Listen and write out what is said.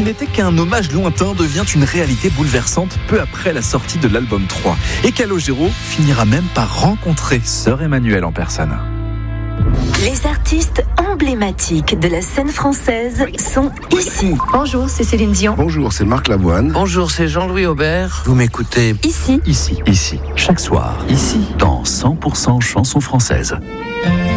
n'était qu'un hommage lointain devient une réalité bouleversante peu après la sortie de l'album 3. Et Calogero finira même par rencontrer Sœur Emmanuelle en personne. Les artistes emblématiques de la scène française sont ici. Bonjour, c'est Céline Dion. Bonjour, c'est Marc Lavoine. Bonjour, c'est Jean-Louis Aubert. Vous m'écoutez Ici. Ici, chaque soir, ici, dans 100% chansons françaises.